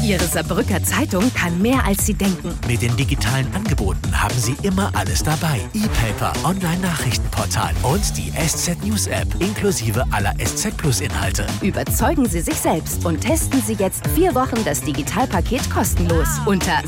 Ihre Saarbrücker Zeitung kann mehr, als Sie denken. Mit den digitalen Angeboten haben Sie immer alles dabei. E-Paper, Online-Nachrichtenportal und die SZ News App inklusive aller SZ Plus Inhalte. Überzeugen Sie sich selbst und testen Sie jetzt 4 Wochen das Digitalpaket kostenlos unter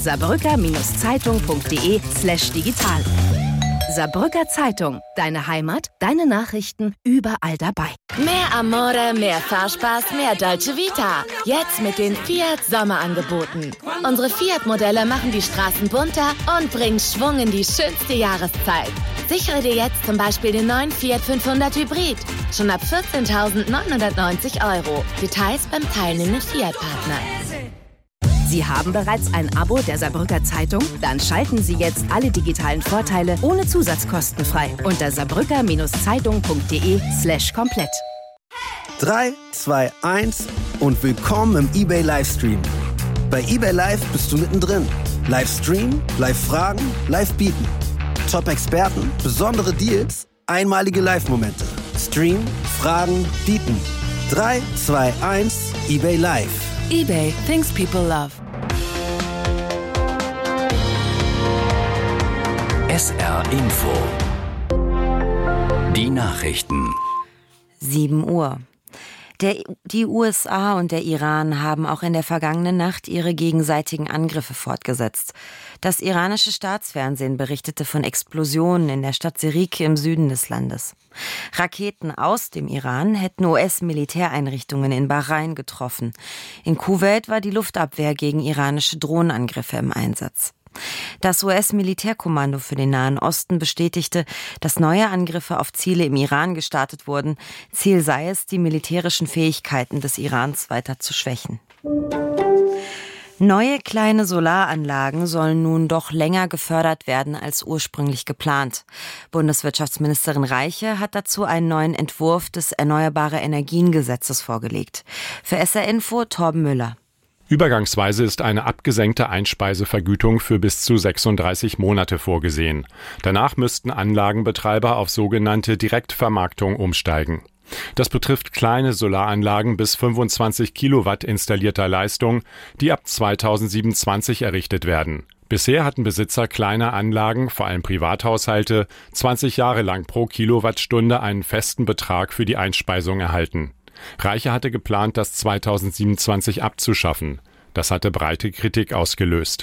saarbrücker-zeitung.de/digital. Saarbrücker Zeitung. Deine Heimat, deine Nachrichten, überall dabei. Mehr Amore, mehr Fahrspaß, mehr Dolce Vita. Jetzt mit den Fiat Sommerangeboten. Unsere Fiat-Modelle machen die Straßen bunter und bringen Schwung in die schönste Jahreszeit. Sichere dir jetzt zum Beispiel den neuen Fiat 500 Hybrid. Schon ab 14.990 €. Details beim teilnehmenden Fiat-Partner. Sie haben bereits ein Abo der Saarbrücker Zeitung? Dann schalten Sie jetzt alle digitalen Vorteile ohne Zusatzkosten frei unter saarbrücker-zeitung.de/komplett. 3, 2, 1 und willkommen im eBay Livestream. Bei eBay Live bist du mittendrin. Livestream, Live-Fragen, Live-Bieten. Top-Experten, besondere Deals, einmalige Live-Momente. Stream, Fragen, Bieten. 3, 2, 1, eBay Live. eBay, things people love. SR Info. Die Nachrichten. 7 Uhr. Die USA und der Iran haben auch in der vergangenen Nacht ihre gegenseitigen Angriffe fortgesetzt. Das iranische Staatsfernsehen berichtete von Explosionen in der Stadt Sirik im Süden des Landes. Raketen aus dem Iran hätten US-Militäreinrichtungen in Bahrain getroffen. In Kuwait war die Luftabwehr gegen iranische Drohnenangriffe im Einsatz. Das US-Militärkommando für den Nahen Osten bestätigte, dass neue Angriffe auf Ziele im Iran gestartet wurden. Ziel sei es, die militärischen Fähigkeiten des Irans weiter zu schwächen. Neue kleine Solaranlagen sollen nun doch länger gefördert werden als ursprünglich geplant. Bundeswirtschaftsministerin Reiche hat dazu einen neuen Entwurf des Erneuerbare-Energien-Gesetzes vorgelegt. Für SR Info Torben Müller. Übergangsweise ist eine abgesenkte Einspeisevergütung für bis zu 36 Monate vorgesehen. Danach müssten Anlagenbetreiber auf sogenannte Direktvermarktung umsteigen. Das betrifft kleine Solaranlagen bis 25 Kilowatt installierter Leistung, die ab 2027 errichtet werden. Bisher hatten Besitzer kleiner Anlagen, vor allem Privathaushalte, 20 Jahre lang pro Kilowattstunde einen festen Betrag für die Einspeisung erhalten. Reiche hatte geplant, das 2027 abzuschaffen. Das hatte breite Kritik ausgelöst.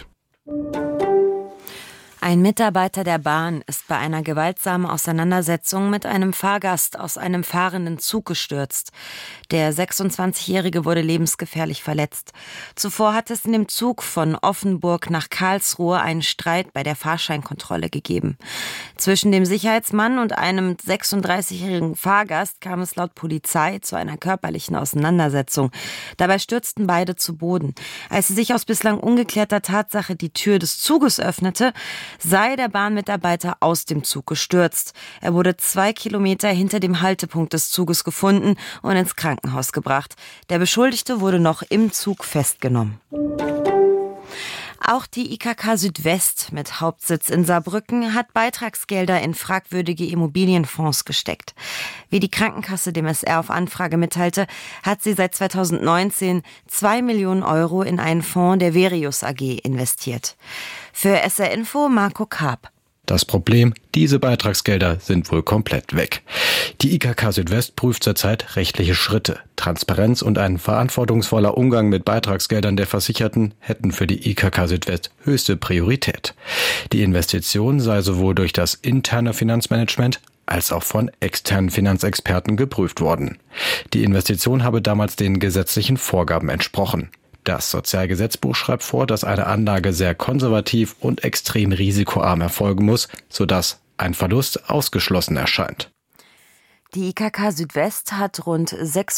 Ein Mitarbeiter der Bahn ist bei einer gewaltsamen Auseinandersetzung mit einem Fahrgast aus einem fahrenden Zug gestürzt. Der 26-Jährige wurde lebensgefährlich verletzt. Zuvor hat es in dem Zug von Offenburg nach Karlsruhe einen Streit bei der Fahrscheinkontrolle gegeben. Zwischen dem Sicherheitsmann und einem 36-jährigen Fahrgast kam es laut Polizei zu einer körperlichen Auseinandersetzung. Dabei stürzten beide zu Boden. Als sie sich aus bislang ungeklärter Tatsache die Tür des Zuges öffnete, sei der Bahnmitarbeiter aus dem Zug gestürzt. Er wurde 2 Kilometer hinter dem Haltepunkt des Zuges gefunden und ins Krankenhaus gebracht. Der Beschuldigte wurde noch im Zug festgenommen. Auch die IKK Südwest mit Hauptsitz in Saarbrücken hat Beitragsgelder in fragwürdige Immobilienfonds gesteckt. Wie die Krankenkasse dem SR auf Anfrage mitteilte, hat sie seit 2019 2 Millionen € in einen Fonds der Verius AG investiert. Für SR Info Marco Karp. Das Problem, diese Beitragsgelder sind wohl komplett weg. Die IKK Südwest prüft zurzeit rechtliche Schritte. Transparenz und ein verantwortungsvoller Umgang mit Beitragsgeldern der Versicherten hätten für die IKK Südwest höchste Priorität. Die Investition sei sowohl durch das interne Finanzmanagement als auch von externen Finanzexperten geprüft worden. Die Investition habe damals den gesetzlichen Vorgaben entsprochen. Das Sozialgesetzbuch schreibt vor, dass eine Anlage sehr konservativ und extrem risikoarm erfolgen muss, sodass ein Verlust ausgeschlossen erscheint. Die IKK Südwest hat rund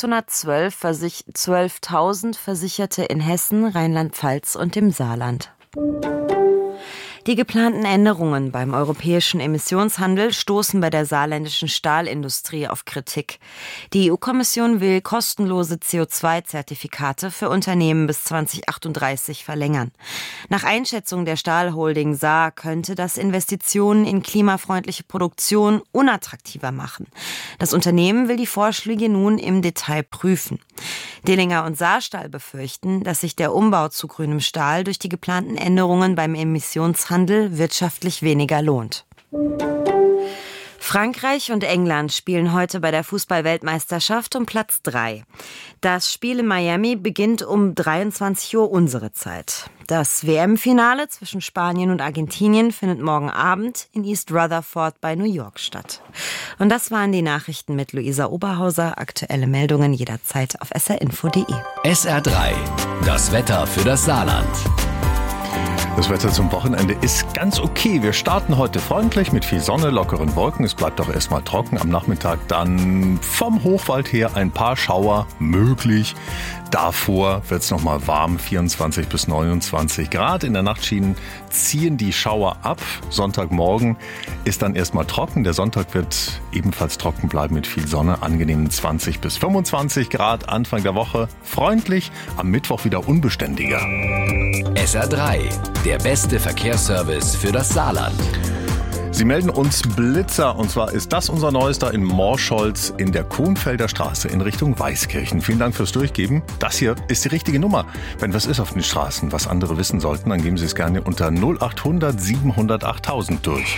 612.000 Versicherte in Hessen, Rheinland-Pfalz und dem Saarland. Die geplanten Änderungen beim europäischen Emissionshandel stoßen bei der saarländischen Stahlindustrie auf Kritik. Die EU-Kommission will kostenlose CO2-Zertifikate für Unternehmen bis 2038 verlängern. Nach Einschätzung der Stahlholding Saar könnte das Investitionen in klimafreundliche Produktion unattraktiver machen. Das Unternehmen will die Vorschläge nun im Detail prüfen. Dillinger und Saarstahl befürchten, dass sich der Umbau zu grünem Stahl durch die geplanten Änderungen beim Emissionshandel wirtschaftlich weniger lohnt. Frankreich und England spielen heute bei der Fußball-Weltmeisterschaft um Platz 3. Das Spiel in Miami beginnt um 23 Uhr unsere Zeit. Das WM-Finale zwischen Spanien und Argentinien findet morgen Abend in East Rutherford bei New York statt. Und das waren die Nachrichten mit Luisa Oberhauser. Aktuelle Meldungen jederzeit auf srinfo.de. SR3, das Wetter für das Saarland. Das Wetter zum Wochenende ist ganz okay. Wir starten heute freundlich mit viel Sonne, lockeren Wolken. Es bleibt auch erstmal trocken. Am Nachmittag dann vom Hochwald her ein paar Schauer möglich. Davor wird es nochmal warm, 24 bis 29 Grad. In der Nachtschienen ziehen die Schauer ab. Sonntagmorgen ist dann erstmal trocken. Der Sonntag wird ebenfalls trocken bleiben mit viel Sonne. Angenehmen 20 bis 25 Grad. Anfang der Woche freundlich. Am Mittwoch wieder unbeständiger. SR3, der beste Verkehrsservice für das Saarland. Sie melden uns Blitzer, und zwar ist das unser Neuester in Morscholz in der Kohnfelder Straße in Richtung Weißkirchen. Vielen Dank fürs Durchgeben. Das hier ist die richtige Nummer. Wenn was ist auf den Straßen, was andere wissen sollten, dann geben Sie es gerne unter 0800 700 8000 durch.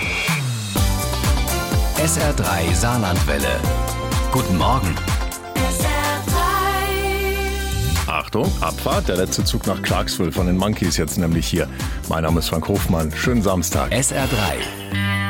SR3 Saarlandwelle. Guten Morgen. Achtung, Abfahrt, der letzte Zug nach Clarksville von den Monkeys jetzt nämlich hier. Mein Name ist Frank Hofmann. Schönen Samstag. SR3.